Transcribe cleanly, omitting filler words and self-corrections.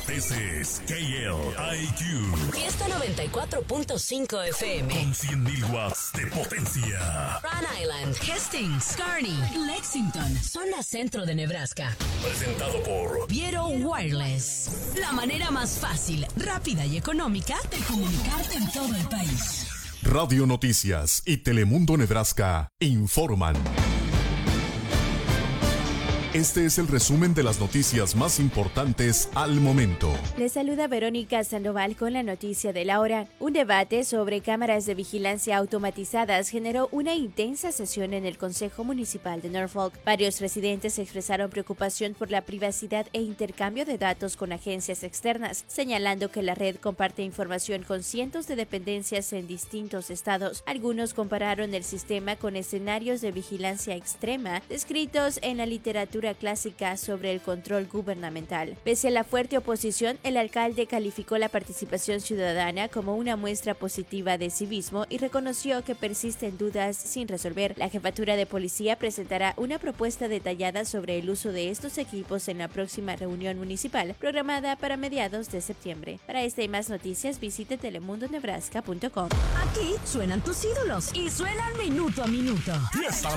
This is KLIQ. Fiesta 94.5 FM. Con 100.000 watts de potencia. Rhode Island, Hastings, Kearney, Lexington, zona centro de Nebraska. Presentado por Viero Wireless. La manera más fácil, rápida y económica de comunicarte en todo el país. Radio Noticias y Telemundo Nebraska informan. Este es el resumen de las noticias más importantes al momento. Les saluda Verónica Sandoval con la noticia de la hora. Un debate sobre cámaras de vigilancia automatizadas generó una intensa sesión en el Consejo Municipal de Norfolk. Varios residentes expresaron preocupación por la privacidad e intercambio de datos con agencias externas, señalando que la red comparte información con cientos de dependencias en distintos estados. Algunos compararon el sistema con escenarios de vigilancia extrema descritos en la literatura clásica sobre el control gubernamental. Pese a la fuerte oposición, el alcalde calificó la participación ciudadana como una muestra positiva de civismo y reconoció que persisten dudas sin resolver. La jefatura de policía presentará una propuesta detallada sobre el uso de estos equipos en la próxima reunión municipal, programada para mediados de septiembre. Para esta y más noticias, visite telemundonebraska.com. Aquí suenan tus ídolos y suenan minuto a minuto. Fiesta